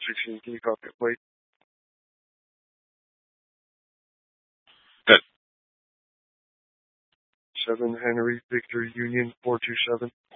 16, can you copy it, plate? Good. 7 Henry Victor Union 427.